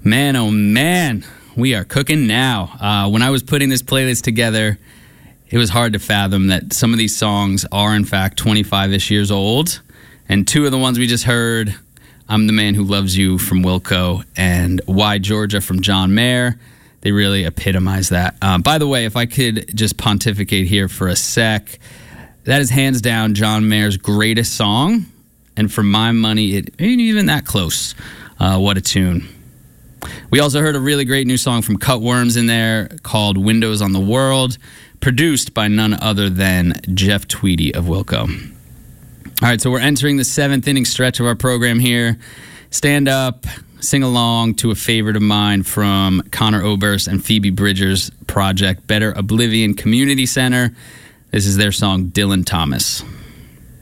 Man, oh man, we are cooking now. When I was putting this playlist together, it was hard to fathom that some of these songs are, in fact, 25-ish years old. And two of the ones we just heard, I'm the Man Who Loves You from Wilco and Why Georgia from John Mayer, they really epitomize that. By the way, if I could just pontificate here for a sec, that is hands down John Mayer's greatest song. And for my money, it ain't even that close. What a tune. We also heard a really great new song from Cutworms in there called Windows on the World, produced by none other than Jeff Tweedy of Wilco. All right, so we're entering the 7th inning stretch of our program here. Stand up, sing along to a favorite of mine from Connor Oberst and Phoebe Bridgers' project, Better Oblivion Community Center. This is their song, Dylan Thomas.